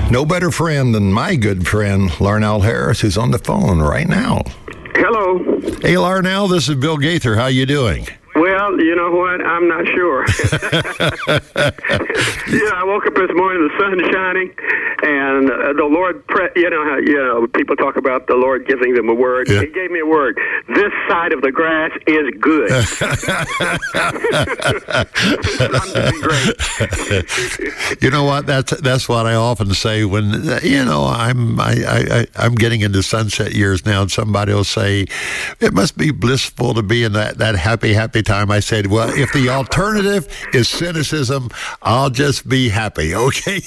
No better friend than my good friend, Larnell Harris, who's on the phone right now. Hello. Hey, Larnell, this is Bill Gaither. How you doing? Well, you know what? I'm not sure. I woke up this morning, the sun's shining, and the Lord, people talk about the Lord giving them a word. Yeah. He gave me a word. This side of the grass is good. I'm doing great. You know what? That's what I often say when I'm getting into sunset years now, and somebody will say, "It must be blissful to be in that happy time." I said, well, if the alternative is cynicism, I'll just be happy, okay?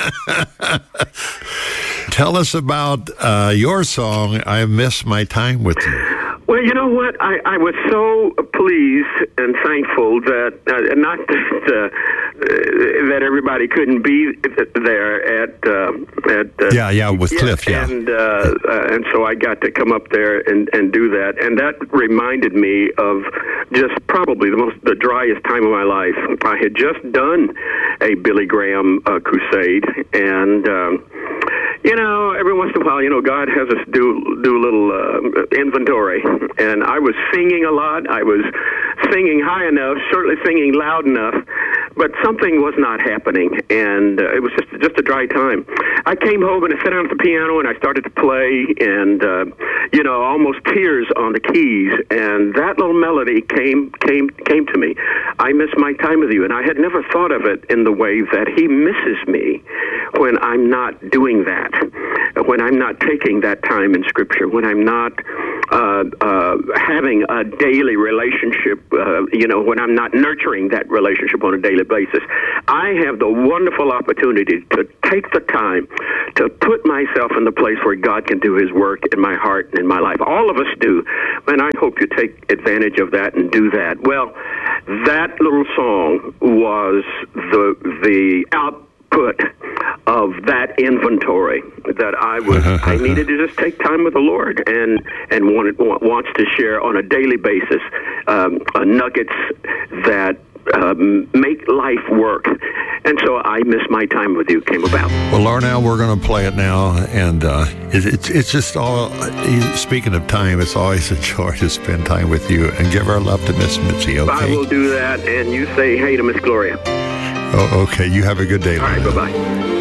Tell us about your song, I Miss My Time With You. Well, you know what? I was so pleased and thankful that not that everybody couldn't be there at with Cliff, yeah, and so I got to come up there and do that, and that reminded me of just probably the driest time of my life. I had just done a Billy Graham crusade, and every once in a while, God has us do a little inventory. And I was singing a lot. I was singing high enough, certainly singing loud enough, but something was not happening, and it was just a dry time. I came home and I sat down at the piano and I started to play, and almost tears on the keys, and that little melody came to me. I miss my time with you, and I had never thought of it in the way that He misses me when I'm not doing that, when I'm not taking that time in Scripture, when I'm not having a daily relationship, when I'm not nurturing that relationship on a daily basis. I have the wonderful opportunity to take the time to put myself in the place where God can do His work in my heart and in my life. All of us do, and I hope you take advantage of that and do that. Well, that little song was the output of that inventory that I needed to just take time with the Lord and wants to share on a daily basis nuggets that make life work. And so I Miss My Time With You came about. Well, Larnell, we're going to play it now, and it's just all, speaking of time, it's always a joy to spend time with you, and give our love to Miss Mitzi, okay? I will do that, and you say hey to Miss Gloria. Oh, okay. You have a good day, All right, bye-bye.